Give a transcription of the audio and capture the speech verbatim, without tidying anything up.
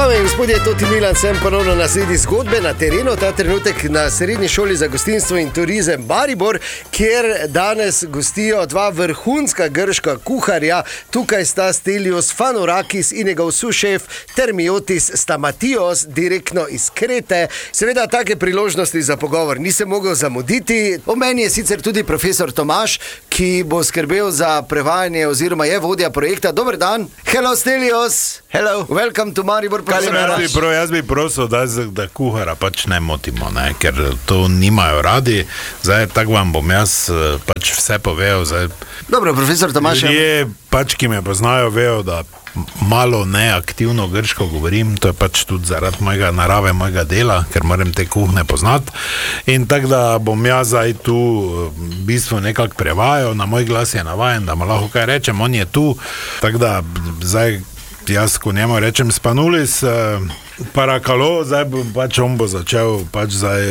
Dame in gospodje, Toti Milan, sem ponovno na sredi zgodbe na terenu, ta trenutek na Srednji šoli za gostinstvo in turizem Maribor, kjer danes gostijo dva vrhunska grška kuharja. Tukaj sta Stelios Fanorakis in njegov sušef Termiotis Stamatios, direktno iz Krete. Seveda, take priložnosti za pogovor nisem mogel zamuditi. O meni je sicer tudi profesor Tomaž, ki bo skrbel za prevajanje oziroma je vodja projekta. Dober dan. Hello, Stelios. Hello. Welcome to Maribor. Jaz bi, pro, jaz bi prosil, da, da kuhara pač ne motimo, ne? Ker to nimajo radi. Zdaj, tako vam bom jaz pač vse povedal. Zdaj, dobro, profesor Tomaž. Ljudje, pač, ki me poznajo, vejo, da malo neaktivno grško govorim, to je pač tudi zaradi mojega narave, mojega dela, ker moram te kuhne poznati. In tako da bom jaz zdaj tu v bistvu nekako prevajal, na moj glas je navajen, da mu lahko kaj rečem, on je tu, tako da zdaj jaz, ko njemu rečem spanulis, parakalo, zdaj pač on bo začel pač zdaj